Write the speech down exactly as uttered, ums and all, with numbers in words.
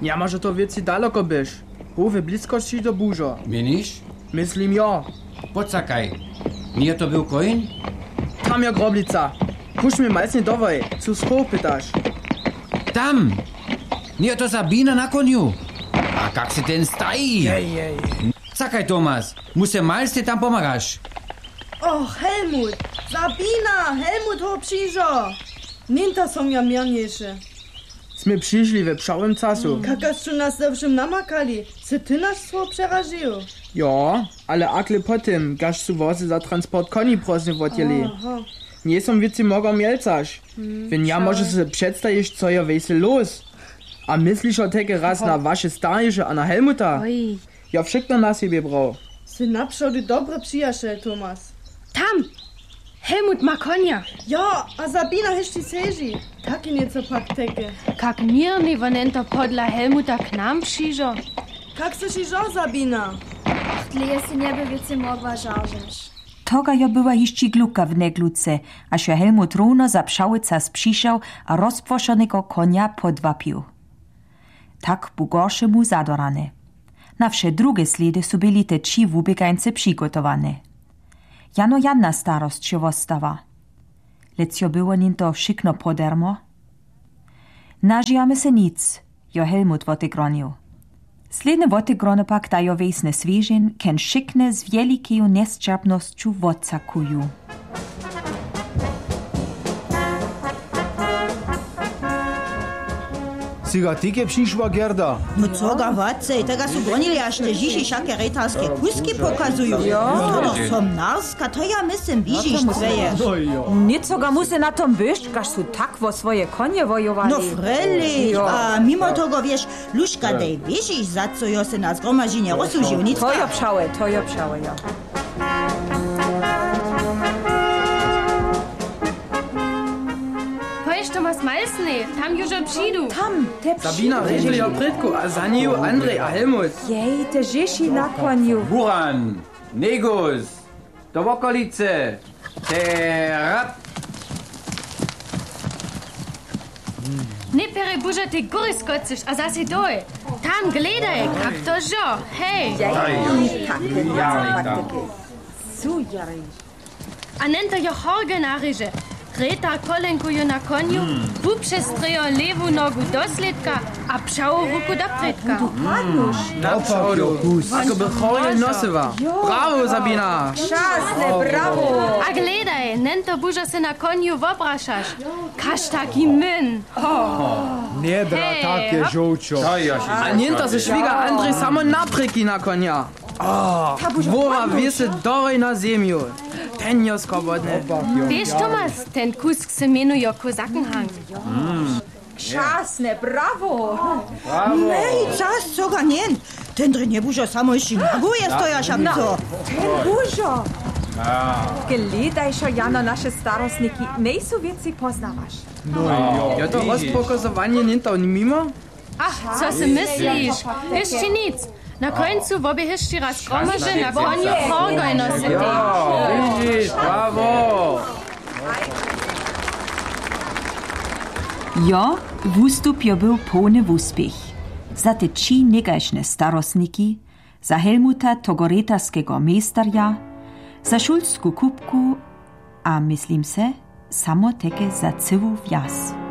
Ja może to wieci daleko byś. Połowy bliskości do burza. Menisz? Myslím ja. Poczekaj. Nie to był koń? Tam ja groblica. Puść mnie malc nie dowoj, co schop pytasz. Tam! Nie to Sabina na koniu. A jak się ten stají? Jej, jej. Czekaj, Tomas. Muszę malc ty tam pomagasz. Och, Helmut! Sabina! Helmut ho przyjrzo! Ninta są ja mierniejsze. Sme przyszli we pszałym czasu. Kakaż tu nas zawszym namakali, se ty nas swo przeraził. Ja, ale akle potem, gaż su wozy za transport koni prosny wodjeli. Aha. Nie som wieci mogą mielcarz. Wenn ja może se przedstawisz, co ja wejse los. A myślisz o tege raz na wasze starsze, a na Helmuta? Oj. Ja wszyscy na siebie brał. Se napszał ty dobry przyjaciel, Thomas. Tam! Helmut ma konia. Ja, a Sabina jeszcze seži. Taki nieco pak teke. Kak mirny vonento podla Helmuta k nam przyjrzo. Kak se šižo, Sabina? Tleje se nie by wiece mogła żarzyć. Toga jo była jeszcze gluka w negluce, aż jo Helmut równo za pszałyca sprzyszał, a rozpłoszonego konia podwapił. Tak bu gorsze mu zadorane. Na wsze drugie sledy su byli te trzy wubiegańce przygotowane. Jano jedna starost się wostawa. Lec jo było ninto szykno podermo. Nažijamy se nic, jo Helmut wotygronił. Sledne wotygrony pak dajo wejsne swieżin, ken szykne z wielkieju niesczerpnościu wodcakuju. Cigatike przyszła Gerda. No co ga wadce, tego su gonili aż te dziś wszakie rejtarskie kuski pokazują. To no somnarska, to ja myślę, widzisz twoje. Nico ga musy na tom byść, każ su tak wo swoje konie wojowali. No freli, a mimo tego wiesz, Luszka dej, wiesz, za co jo se na zgromadzinie rozsužił, nic. To jo pszałe, to jo pszałe, ja. Pojesz Tomas malsny, tam już przyjdu. Tam, te Sabina režili ja predku, a za niju Andrej a Helmut. Jej, te žeši na konju. Buran, Negus, do okolice. Terap. Ne pere buža te góry skoczysz, a zase doj. Tam gledaj, kak to žo. Hej. A nento jo horge naryže. Reta kolenkuju na konju, bu przestrejo lewu nogu do slidka, a pšało ruku do predka. Na pšałdu. Ako by chorje nosywa. Brawo, Sabina. Krasne, brawo. A gledaj, nento buža se na konju wobraszasz. Kaž taki myn. Nie bra Hej, takie hop. żółcio. A nienta se šviga Andrej samo napreki na konia. Wora wiese dorej na ziemiu. Ten jo skobodne. Wiesz, Tomas, ten kusk se menuje Kosakenhang. Krasne, brawo. Nej, czas, co ga nien. Ten dry nie bužo samo jeszcze maguje stoja szamco. Ten bužo. Gledaj, šo Jano naše starostniki nejsu věci poznavaš. Ja to rozpokazowanie nienta mimo? Ach, co si myslíš? Ještě nic. Na końcu wobie jeszcze raz gromaże na koniu horgoj nosity. Widzisz, brawo. Jo, wustup jo był pełny wuspich. Za te trzy negaśne starostniki, za Helmuta togoretarskiego mejsterja, za szulsku kupku, a myslím se, samo teke za cywu wjaz.